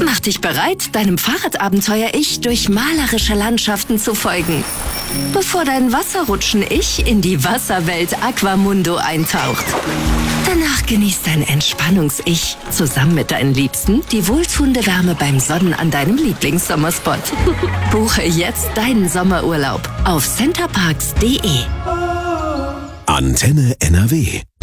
Mach dich bereit, deinem Fahrradabenteuer-Ich durch malerische Landschaften zu folgen, bevor dein Wasserrutschen-Ich in die Wasserwelt Aquamundo eintaucht. Danach genießt dein Entspannungs-Ich zusammen mit deinen Liebsten die wohltuende Wärme beim Sonnen an deinem Lieblingssommerspot. Buche jetzt deinen Sommerurlaub auf centerparks.de. Antenne NRW.